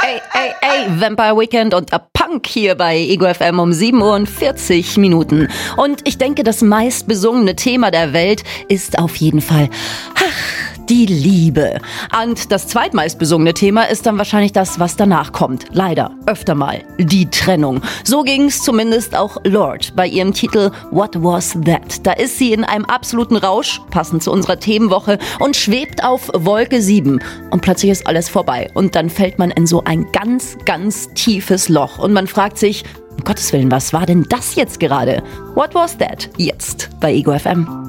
Ey, Vampire Weekend und A Punk hier bei Ego FM um 7:40 Uhr. Und ich denke, das meistbesungene Thema der Welt ist auf jeden Fall die Liebe. Und das zweitmeistbesungene Thema ist dann wahrscheinlich das, was danach kommt. Leider, öfter mal, die Trennung. So ging's zumindest auch Lorde bei ihrem Titel What Was That? Da ist sie in einem absoluten Rausch, passend zu unserer Themenwoche, und schwebt auf Wolke 7. Und plötzlich ist alles vorbei. Und dann fällt man in so ein ganz, ganz tiefes Loch. Und man fragt sich, um Gottes Willen, was war denn das jetzt gerade? What Was That? Jetzt bei Ego FM.